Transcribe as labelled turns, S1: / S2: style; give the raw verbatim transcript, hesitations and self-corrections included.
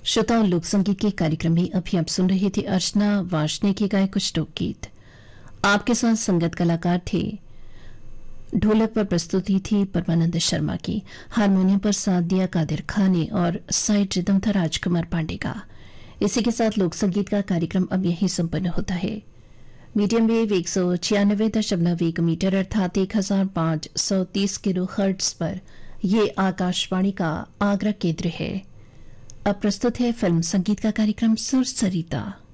S1: श्रोताओं, लोक संगीत के कार्यक्रम में अभी आप सुन रहे थे अर्चना वार्ष्णेय के गाए कुछ लोकगीत। आपके साथ संगत कलाकार थे, ढोलक पर प्रस्तुति थी परमानंद शर्मा की, हारमोनियम पर साथ दिया कादिर खान ने और साइड रिदम था राजकुमार पांडे का। इसी के साथ लोक संगीत का कार्यक्रम अब यहीं संपन्न होता है। मीडियम वेव एक सौ छियानवे दशमलव एक मीटर अर्थात एक हजार पांच सौ तीस किलो हर्ट्ज पर ये आकाशवाणी का आगरा केंद्र है। अब प्रस्तुत है फिल्म संगीत का कार्यक्रम सुर सरिता।